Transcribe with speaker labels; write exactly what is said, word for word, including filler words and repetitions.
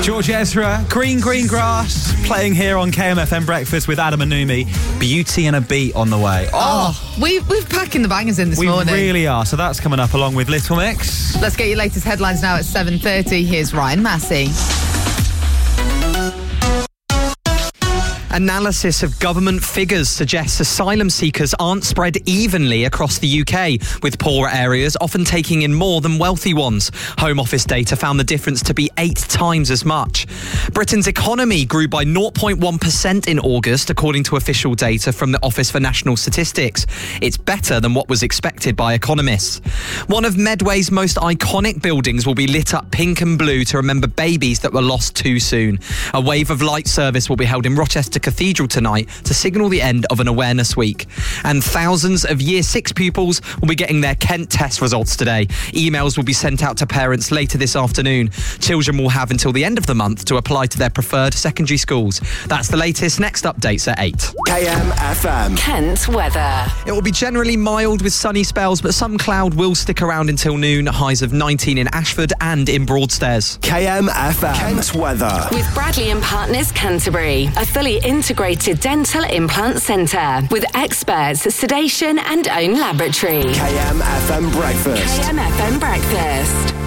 Speaker 1: George Ezra, Green Green Grass, playing here on K M F M Breakfast with Adam and Numi. Beauty and a Beat on the way. Oh,
Speaker 2: oh we, we're packing the bangers in this
Speaker 1: we
Speaker 2: morning.
Speaker 1: We really are. So that's coming up along with Little Mix.
Speaker 2: Let's get your latest headlines now at seven thirty. Here's Ryan Massey.
Speaker 3: Analysis of government figures suggests asylum seekers aren't spread evenly across the U K, with poorer areas often taking in more than wealthy ones. Home Office data found the difference to be eight times as much. Britain's economy grew by zero point one percent in August, according to official data from the Office for National Statistics. It's better than what was expected by economists. One of Medway's most iconic buildings will be lit up pink and blue to remember babies that were lost too soon. A wave of light service will be held in Rochester Cathedral tonight to signal the end of an awareness week. And thousands of Year six pupils will be getting their Kent test results today. Emails will be sent out to parents later this afternoon. Children will have until the end of the month to apply to their preferred secondary schools. That's the latest. Next updates at eight.
Speaker 4: K M F M.
Speaker 5: Kent weather.
Speaker 3: It will be generally mild with sunny spells, but some cloud will stick around until noon. Highs of nineteen in Ashford and in Broadstairs.
Speaker 4: K M F M. Kent weather.
Speaker 5: With Bradley and Partners Canterbury, a fully integrated dental implant centre with experts, sedation and own laboratory.
Speaker 4: K M F M Breakfast.
Speaker 5: K M F M Breakfast.